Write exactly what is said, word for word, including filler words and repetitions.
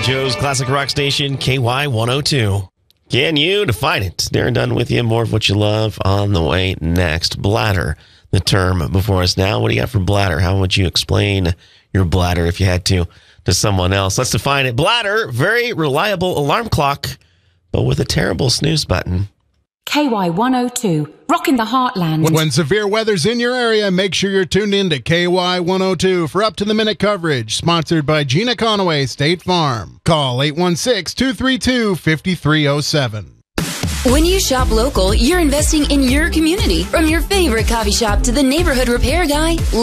Joe's Classic Rock Station, K Y one oh two. Can you define it? Darren Dunn with you. More of what you love on the way next. Bladder, the term before us now. What do you got for bladder? How would you explain your bladder if you had to to someone else? Let's define it. Bladder, very reliable alarm clock, but with a terrible snooze button. K Y one oh two, rocking the heartland. When severe weather's in your area, make sure you're tuned in to K Y one oh two for up-to-the-minute coverage. Sponsored by Gina Conaway, State Farm. Call eight one six, two three two, five three oh seven. When you shop local, you're investing in your community. From your favorite coffee shop to the neighborhood repair guy,